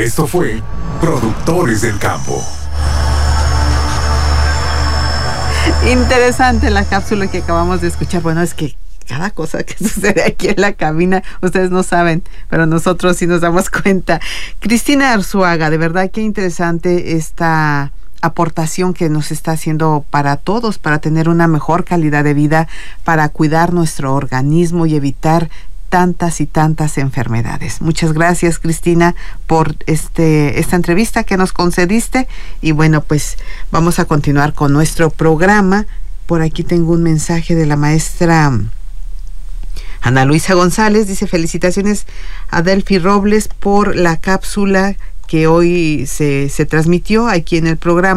Esto fue Productores del Campo. Interesante la cápsula que acabamos de escuchar. Bueno, es que cada cosa que sucede aquí en la cabina, ustedes no saben, pero nosotros sí nos damos cuenta. Cristina Arzuaga, de verdad qué interesante esta aportación que nos está haciendo para todos, para tener una mejor calidad de vida, para cuidar nuestro organismo y evitar tantas y tantas enfermedades. Muchas gracias, Cristina, por esta entrevista que nos concediste. Y bueno, pues vamos a continuar con nuestro programa. Por aquí tengo un mensaje de la maestra Ana Luisa González. Dice: felicitaciones a Delphi Robles por la cápsula que hoy se transmitió aquí en el programa.